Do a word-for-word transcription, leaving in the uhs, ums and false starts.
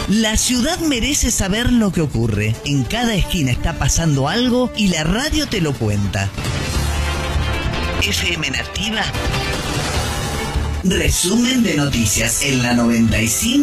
La ciudad merece saber lo que ocurre. En cada esquina está pasando algo y la radio te lo cuenta. F M Nativa. Resumen de noticias en la noventa y cinco.